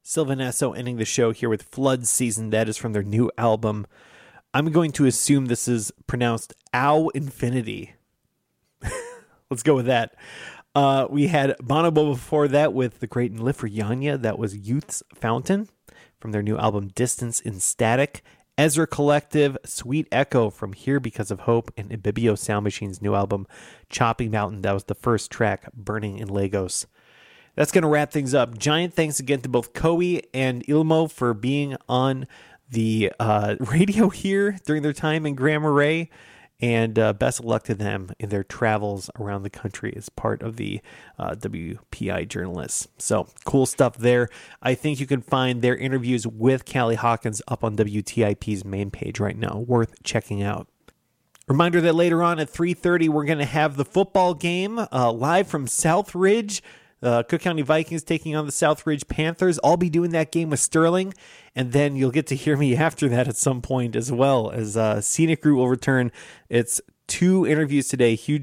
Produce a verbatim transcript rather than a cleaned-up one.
Sylvan Esso ending the show here with Flood Season. That is from their new album. I'm going to assume this is pronounced Ow Infinity. Let's go with that. Uh, we had Bonobo before that with The Great and Live for Yanya. That was Youth's Fountain from their new album Distance in Static. Ezra Collective, Sweet Echo from Here Because of Hope, and Ibibio Sound Machine's new album Chopping Mountain. That was the first track, Burning in Lagos. That's going to wrap things up. Giant thanks again to both Koei and Ilmo for being on the uh, radio here during their time in Grand Marais. And uh, best of luck to them in their travels around the country as part of the uh, W P I journalists. So cool stuff there. I think you can find their interviews with Callie Hawkins up on W T I P's main page right now. Worth checking out. Reminder that later on at three thirty, we're going to have the football game uh, live from Southridge. Uh, Cook County Vikings taking on the Southridge Panthers. I'll be doing that game with Sterling, and then you'll get to hear me after that at some point as well, as uh, Scenic Route will return. It's two interviews today. Huge